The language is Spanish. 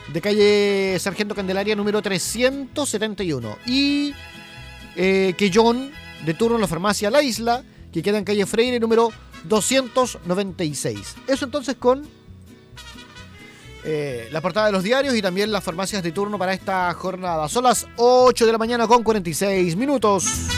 de calle Sargento Candelaria número 371. Y Quellón, de turno en la farmacia La Isla, que queda en calle Freire número 296. Eso entonces con la portada de los diarios y también las farmacias de turno para esta jornada. Son las 8 de la mañana con 46 minutos.